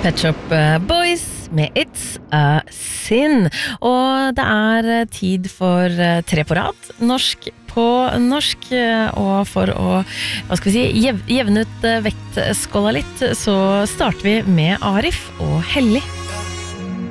Pet Shop Boys med It's a Sin. Og det tid for 3 på rad, norsk på norsk, og for å, jevne ut vektskåla litt, så starter vi med Arif og Hellig.